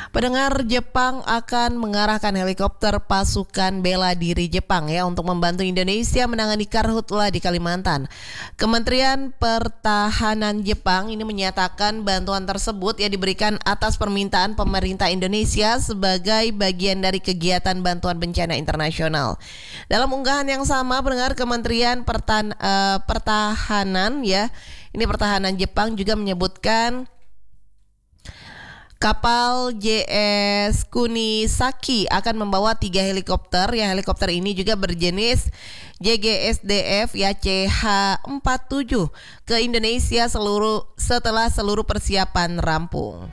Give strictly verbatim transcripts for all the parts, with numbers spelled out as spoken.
Pendengar, Jepang akan mengarahkan helikopter pasukan bela diri Jepang ya untuk membantu Indonesia menangani karhutla di Kalimantan. Kementerian Pertahanan Jepang ini menyatakan bantuan tersebut ya diberikan atas permintaan pemerintah Indonesia sebagai bagian dari kegiatan bantuan bencana internasional. Dalam unggahan yang sama, pendengar, Kementerian Pertan- uh, Pertahanan ya, ini Pertahanan Jepang juga menyebutkan kapal J S Kunisaki akan membawa tiga helikopter. Ya, helikopter ini juga berjenis J G S D F ya C H empat puluh tujuh ke Indonesia seluruh setelah seluruh persiapan rampung.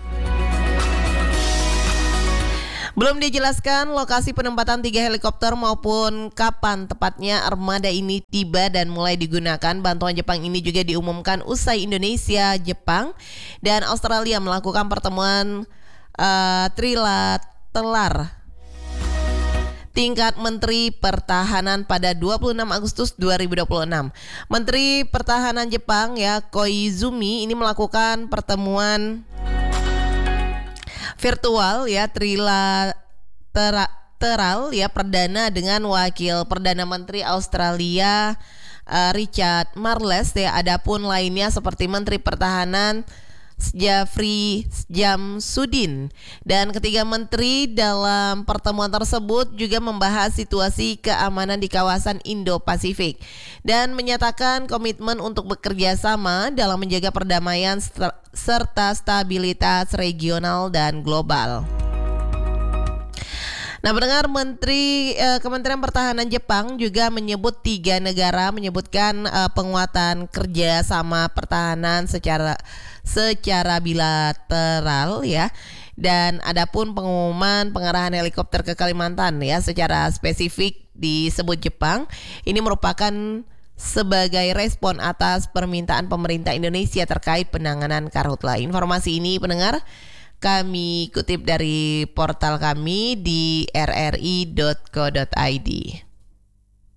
Belum dijelaskan lokasi penempatan tiga helikopter maupun kapan tepatnya armada ini tiba dan mulai digunakan. Bantuan Jepang ini juga diumumkan usai Indonesia, Jepang, dan Australia melakukan pertemuan uh, trilateral tingkat Menteri Pertahanan pada dua puluh enam Agustus dua ribu dua puluh enam. Menteri Pertahanan Jepang ya Koizumi ini melakukan pertemuan virtual ya trilateral ya perdana dengan Wakil Perdana Menteri Australia uh, Richard Marles ya. Adapun lainnya seperti Menteri Pertahanan Jafri Jamsudin dan ketiga menteri dalam pertemuan tersebut juga membahas situasi keamanan di kawasan Indo-Pasifik dan menyatakan komitmen untuk bekerja sama dalam menjaga perdamaian serta stabilitas regional dan global. Nah, pendengar, Menteri eh, Kementerian Pertahanan Jepang juga menyebut tiga negara menyebutkan eh, penguatan kerjasama pertahanan secara secara bilateral ya. Dan adapun pengumuman pengarahan helikopter ke Kalimantan ya secara spesifik disebut Jepang ini merupakan sebagai respon atas permintaan pemerintah Indonesia terkait penanganan karhutla. Informasi ini, pendengar, kami kutip dari portal kami di r r i dot co dot i d.